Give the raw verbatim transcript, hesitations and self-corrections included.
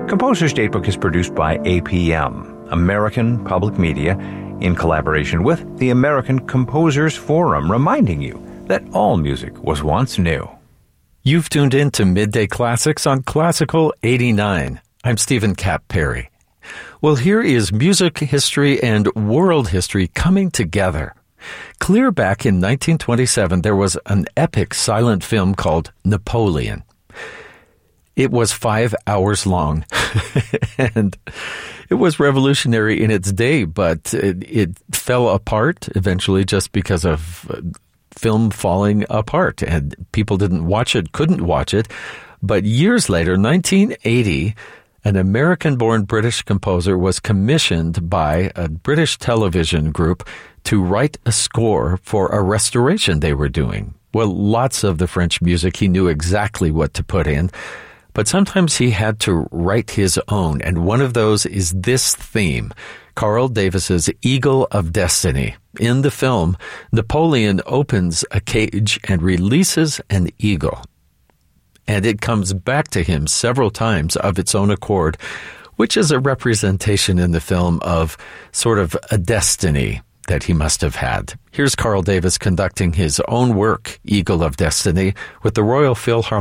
Composer's Datebook is produced by A P M, American Public Media, in collaboration with the American Composers Forum, reminding you that all music was once new. You've tuned in to Midday Classics on Classical eighty-nine. I'm Stephen Cap Perry. Well, here is music history and world history coming together. Clear back in nineteen twenty-seven, there was an epic silent film called Napoleon. It was five hours long, and it was revolutionary in its day, but it, it fell apart eventually just because of uh, film falling apart, and people didn't watch it, couldn't watch it. But years later, nineteen eighty, an American-born British composer was commissioned by a British television group to write a score for a restoration they were doing. Well, lots of the French music, he knew exactly what to put in, but sometimes he had to write his own, and one of those is this theme, Carl Davis's Eagle of Destiny. In the film, Napoleon opens a cage and releases an eagle, and it comes back to him several times of its own accord, which is a representation in the film of sort of a destiny that he must have had. Here's Carl Davis conducting his own work, Eagle of Destiny, with the Royal Philharmonic